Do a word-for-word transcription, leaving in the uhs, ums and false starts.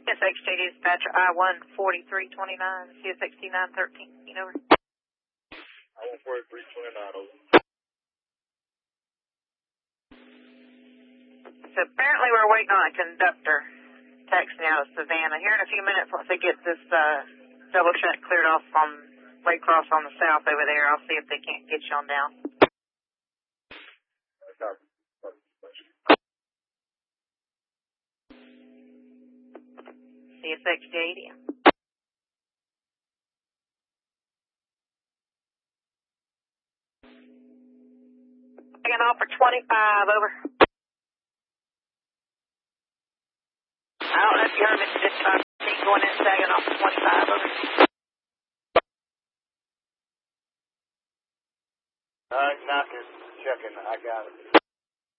S X J dispatcher, I one forty-three twenty-nine, C S X T nine thirteen, you know. I one forty-three twenty-nine, over. So apparently we're waiting on a conductor taxiing out of Savannah. Here in a few minutes, once they get this uh, double shunt cleared off on Waycross on the south over there, I'll see if they can't get you on down. C S X J eighty. Taking off for twenty-five, over. I don't know if you heard me this time. He's going in, tagging off for twenty-five, over. All right, now just checking. I got it.